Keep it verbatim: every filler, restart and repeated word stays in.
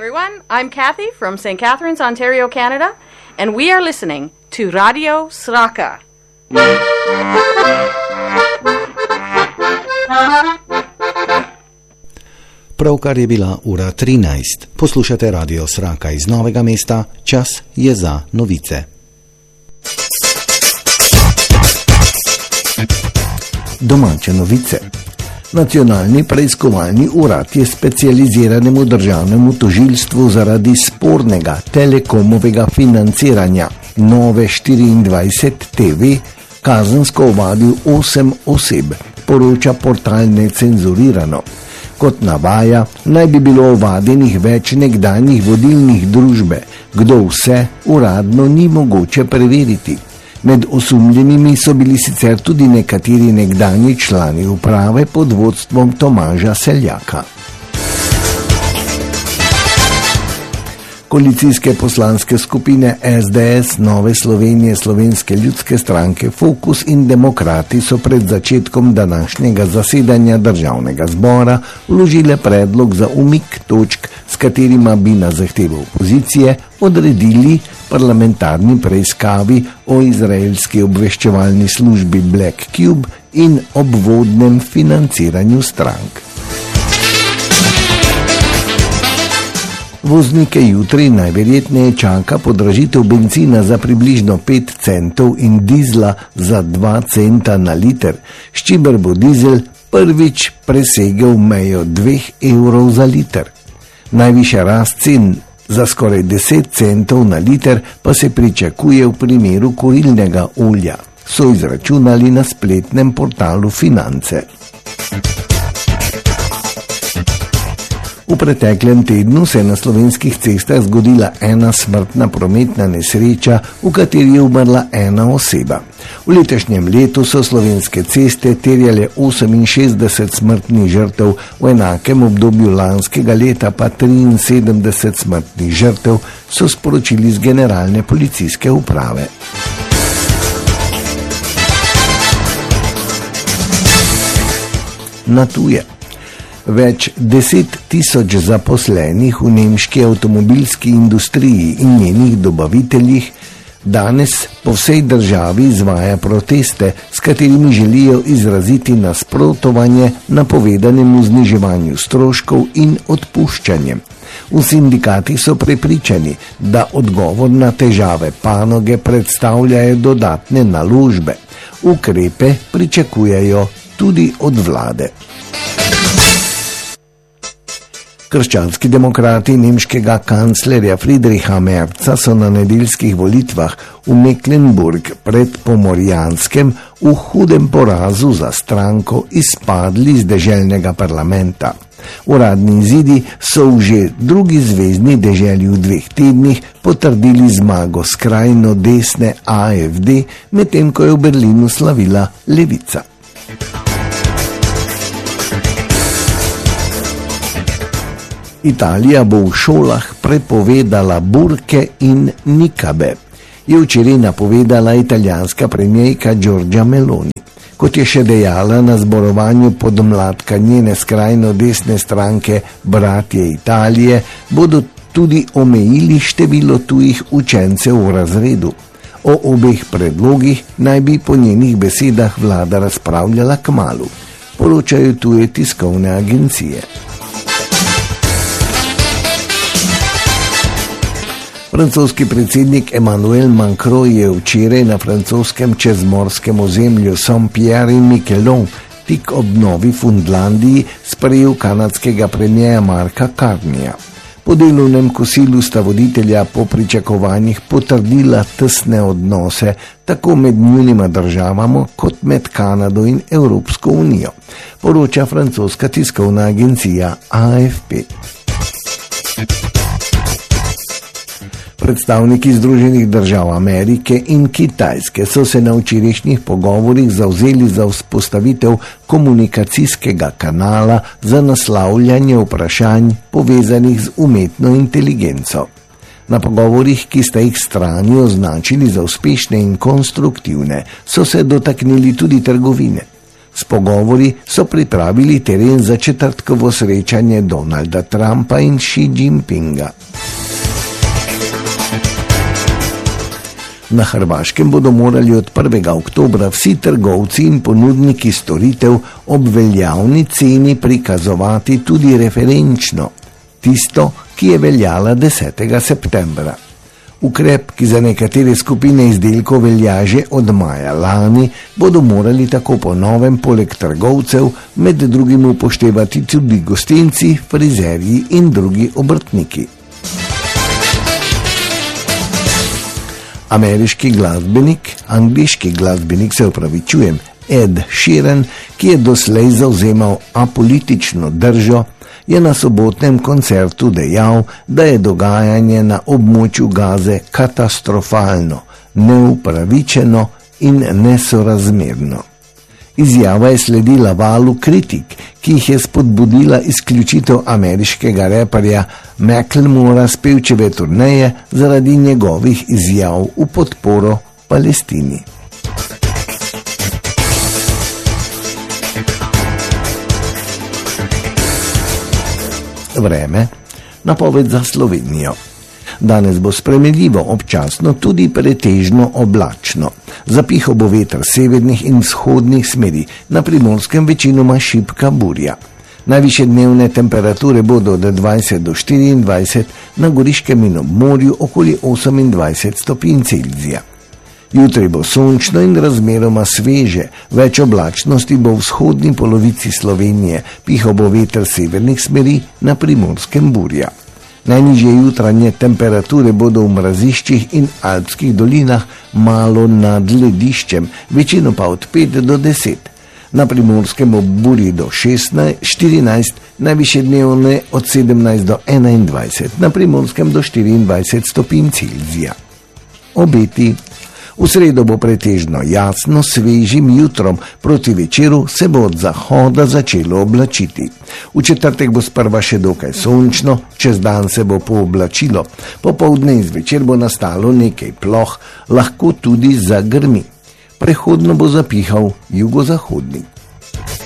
everyone. I'm Kathy from Saint Catharines, Ontario, Canada, and we are listening to Radio Sraka. Pravkar je bila ura trinajst. Poslušate Radio Sraka iz Novega mesta. Čas je za novice. Domače novice. Nacionalni preiskovalni urad je specializiranemu državnemu tožilstvu zaradi spornega telekomovega financiranja Nove štiriindvajset T V kazensko ovadil osem oseb, poroča portal Necenzurirano. Kot navaja, naj bi bilo ovadenih več nekdanjih vodilnih družbe, kdo vse uradno ni mogoče preveriti. Med osumljenimi so bili sicer tudi nekateri nekdanji člani uprave pod vodstvom Tomaža Seljaka. Koalicijske poslanske skupine S D S, Nove Slovenije, Slovenske ljudske stranke, Fokus in Demokrati so pred začetkom današnjega zasedanja državnega zbora vložile predlog za umik točk, s katerima bi na zahtevo opozicije odredili parlamentarni preiskavi o izraelski obveščevalni službi Black Cube in obvodnem financiranju strank. Voznike jutri najverjetneje čaka podražitev bencina za približno pet centov in dizla za dva centa na liter, s čimer bo dizel prvič presegel mejo dveh evrov za liter. Najvišja rast cen za skoraj deset centov na liter pa se pričakuje v primeru kurilnega olja, so izračunali na spletnem portalu Finance. V preteklem tednu se je na slovenskih cestah zgodila ena smrtna prometna nesreča, v kateri je umrla ena oseba. V letošnjem letu so slovenske ceste terjale oseminšestdeset smrtnih žrtev, v enakem obdobju lanskega leta pa triinsedemdeset smrtnih žrtev, so sporočili z Generalne policijske uprave. Na tuje. Več deset tisoč zaposlenih v nemški avtomobilski industriji in njenih dobaviteljih danes po vsej državi izvaja proteste, s katerimi želijo izraziti nasprotovanje napovedanemu zniževanju stroškov in odpuščanjem. V sindikatih so prepričani, da odgovor na težave panoge predstavljajo dodatne naložbe. Ukrepe pričakujejo tudi od vlade. Krščanski demokrati nemškega kanclerja Friedricha Merza so na nedeljskih volitvah v Mecklenburg pred Pomorjanskem v hudem porazu za stranko izpadli z deželnega parlamenta. Uradni izidi so v že drugi zvezni deželi v dveh tednih potrdili zmago skrajno desne A F D, medtem ko je v Berlinu slavila levica. Italija bo v šolah prepovedala burke in nikabe, je včeraj napovedala italijanska premijerka Giorgia Meloni. Kot je še dejala na zborovanju podmladka njene skrajno desne stranke Bratje Italije, bodo tudi omejili število tujih učencev v razredu. O obeh predlogih naj bi po njenih besedah vlada razpravljala kmalu, poročajo tuje tiskovne agencije. Francoski predsednik Emmanuel Macron je včeraj na francoskem čezmorskem ozemlju Saint-Pierre in Miquelon tik ob Novi Fundlandiji sprejel kanadskega premierja Marka Carneya. Po delovnem kosilu sta voditelja po pričakovanjih potrdila tesne odnose tako med njunima državama kot med Kanado in Evropsko unijo, poroča francoska tiskovna agencija A F P. Predstavniki Združenih držav Amerike in Kitajske so se na včerajšnjih pogovorih zavzeli za vzpostavitev komunikacijskega kanala za naslavljanje vprašanj povezanih z umetno inteligenco. Na pogovorih, ki sta jih strani označili za uspešne in konstruktivne, so se dotaknili tudi trgovine. S pogovori so pripravili teren za četrtkovo srečanje Donalda Trumpa in Xi Jinpinga. Na Hrvaškem bodo morali od prvega oktobra vsi trgovci in ponudniki storitev ob veljavni ceni prikazovati tudi referenčno, tisto, ki je veljala desetega septembra. Ukrep, ki za nekatere skupine izdelkov velja že od maja lani, bodo morali tako po novem poleg trgovcev med drugim upoštevati tudi gostinci, frizerji in drugi obrtniki. Ameriški glasbenik, angliški glasbenik se opravičujem, Ed Sheeran, ki je doslej zavzemal apolitično držo, je na sobotnem koncertu dejal, da je dogajanje na območju Gaze katastrofalno, neupravičeno in nesorazmerno. Izjava je sledila valu kritik, ki jih je spodbudila izključitev ameriškega reperja Macklemora s pevčeve turneje zaradi njegovih izjav v podporo Palestini. Vreme, napoved za Slovenijo. Danes bo spremenljivo, občasno tudi pretežno oblačno. Zapihal bo veter severnih in vzhodnih smeri, na Primorskem večinoma šibka burja. Najvišje dnevne temperature bodo od dvajset do štiriindvajset, na Goriškem in ob morju okoli osemindvajset stopinj Celzija. Jutri bo sončno in razmeroma sveže, več oblačnosti bo v vzhodni polovici Slovenije, pihal bo veter severnih smeri, na Primorskem burja. Najnižje jutranje temperature bodo v mraziščih in alpskih dolinah malo nad lediščem, večino pa od pet do deset. Na Primorskem ob burji do šestnajst, štirinajst, najvišje dnevne od sedemnajst do enaindvajset, na Primorskem do štiriindvajset stopinj Celzija. Obeti. V sredo bo pretežno jasno, svežim jutrom, proti večeru se bo od zahoda začelo oblačiti. V četrtek bo sprva še dokaj sončno, čez dan se bo pooblačilo, popoldne in zvečer bo nastalo nekaj ploh, lahko tudi zagrmi. Prehodno bo zapihal jugozahodnik.